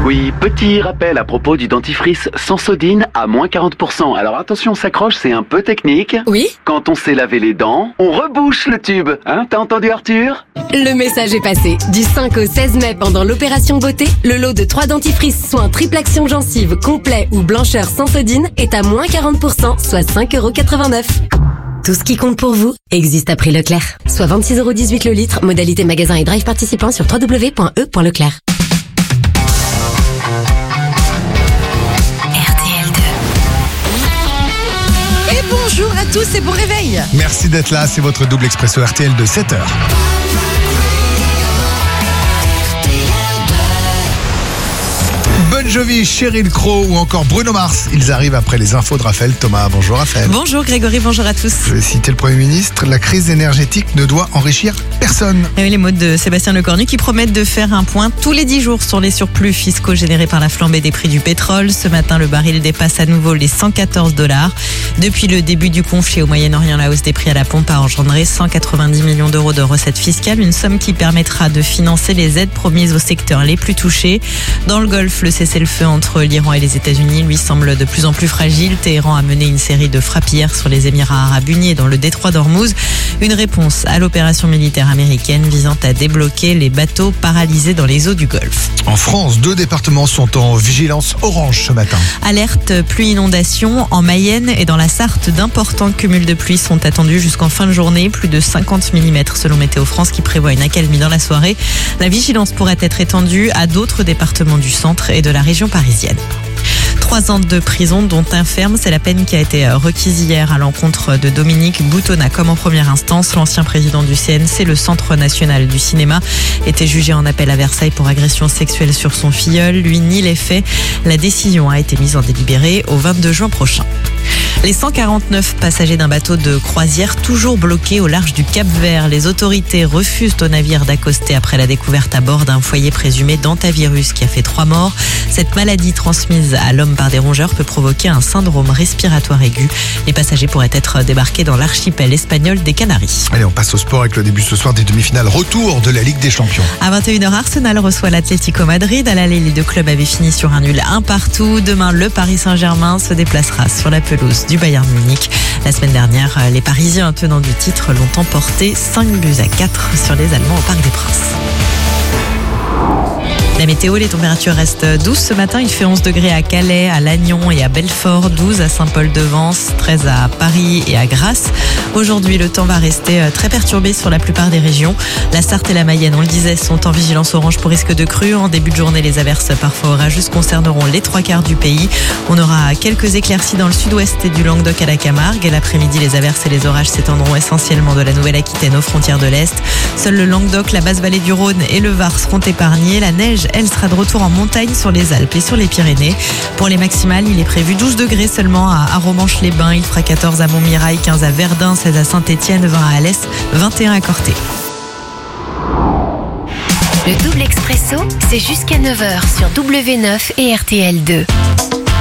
Oui, petit rappel à propos du dentifrice Sensodyne à moins 40%. Alors attention, on s'accroche, c'est un peu technique. Oui. Quand on sait laver les dents, on rebouche le tube. Hein, t'as entendu Arthur? Le message est passé. Du 5 au 16 mai, pendant l'opération beauté, le lot de 3 dentifrices soins triple action gencive complet ou blancheur Sensodyne est à moins 40%, soit 5,89 €. Tout ce qui compte pour vous existe à prix Leclerc. Soit 26,18 € le litre, modalité magasin et drive participant sur www.e.leclerc. Bonjour à tous et bon réveil. Merci d'être là, c'est votre double expresso RTL de 7h. Bon Jovi, Sheryl Crow ou encore Bruno Mars. Ils arrivent après les infos de Raphaël Thomas. Bonjour Raphaël. Bonjour Grégory, bonjour à tous. Je vais citer le Premier ministre. La crise énergétique ne doit enrichir personne. Et oui, les mots de Sébastien Lecornu qui promettent de faire un point tous les 10 jours sur les surplus fiscaux générés par la flambée des prix du pétrole. Ce matin, le baril dépasse à nouveau les $114. Depuis le début du conflit au Moyen-Orient, la hausse des prix à la pompe a engendré 190 millions d'euros de recettes fiscales, une somme qui permettra de financer les aides promises aux secteurs les plus touchés. Dans le Golfe, le cessez-le-feu entre l'Iran et les États-Unis lui semble de plus en plus fragile. Téhéran a mené une série de frappes hier sur les Émirats arabes unis et dans le détroit d'Ormuz. Une réponse à l'opération militaire américaine visant à débloquer les bateaux paralysés dans les eaux du Golfe. En France, 2 départements sont en vigilance orange ce matin. Alerte pluie-inondation en Mayenne et dans la Sarthe. D'importants cumuls de pluie sont attendus jusqu'en fin de journée. Plus de 50 mm selon Météo France qui prévoit une accalmie dans la soirée. La vigilance pourrait être étendue à d'autres départements du centre et de la région parisienne. 3 ans de prison, dont un ferme. C'est la peine qui a été requise hier à l'encontre de Dominique Boutonnat. Comme en première instance, l'ancien président du CNC, le Centre national du cinéma, était jugé en appel à Versailles pour agression sexuelle sur son filleul. Lui nie les faits. La décision a été mise en délibéré au 22 juin prochain. Les 149 passagers d'un bateau de croisière toujours bloqués au large du Cap-Vert. Les autorités refusent au navire d'accoster après la découverte à bord d'un foyer présumé d'hantavirus qui a fait 3 morts. Cette maladie transmise à l'homme par des rongeurs peut provoquer un syndrome respiratoire aigu. Les passagers pourraient être débarqués dans l'archipel espagnol des Canaries. Allez, on passe au sport avec le début ce soir des demi-finales. Retour de la Ligue des Champions. À 21h, Arsenal reçoit l'Atlético Madrid. À l'aller, les 2 clubs avaient fini sur un nul 1 partout. Demain, le Paris Saint-Germain se déplacera sur la pelouse du Bayern Munich. La semaine dernière, les Parisiens tenants du titre l'ont emporté 5-4 sur les Allemands au Parc des Princes. La météo, les températures restent douces ce matin. Il fait 11 degrés à Calais, à Lannion et à Belfort, 12 à Saint-Paul-de-Vence, 13 à Paris et à Grasse. Aujourd'hui, le temps va rester très perturbé sur la plupart des régions. La Sarthe et la Mayenne, on le disait, sont en vigilance orange pour risque de crue. En début de journée, les averses parfois orageuses concerneront les 3/4 du pays. On aura quelques éclaircies dans le sud-ouest et du Languedoc à la Camargue. Et l'après-midi, les averses et les orages s'étendront essentiellement de la Nouvelle-Aquitaine aux frontières de l'Est. Seul le Languedoc, la basse vallée du Rhône et le Var seront épargnés. La neige, elle, sera de retour en montagne sur les Alpes et sur les Pyrénées. Pour les maximales, il est prévu 12 degrés seulement à Romanche-les-Bains. Il fera 14 à Montmirail, 15 à Verdun, 16 à Saint-Étienne, 20 à Alès, 21 à Corté. Le double expresso, c'est jusqu'à 9h sur W9 et RTL2.